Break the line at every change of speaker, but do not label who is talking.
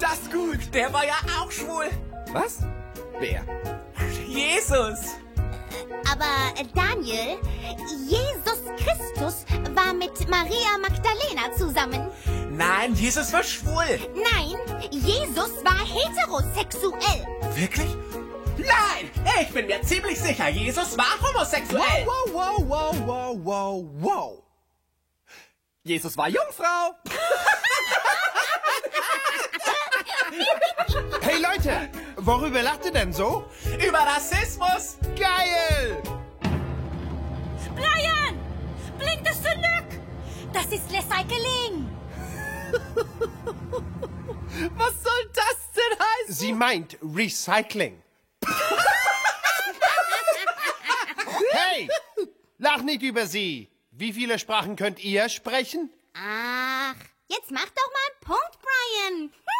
Das ist gut.
Der war ja auch schwul.
Was? Wer?
Jesus.
Aber Daniel, Jesus Christus war mit Maria Magdalena zusammen.
Nein, Jesus war schwul.
Nein, Jesus war heterosexuell.
Wirklich? Nein, ich bin mir ziemlich sicher, Jesus war homosexuell.
Wow. Jesus war Jungfrau.
Hey Leute, worüber lacht ihr denn so?
Über Rassismus.
Geil!
Brian, bring das zurück. Das ist Recycling.
Was soll das denn heißen?
Sie meint Recycling. Hey, lach nicht über sie. Wie viele Sprachen könnt ihr sprechen?
Ach, jetzt mach doch mal einen Punkt, Brian.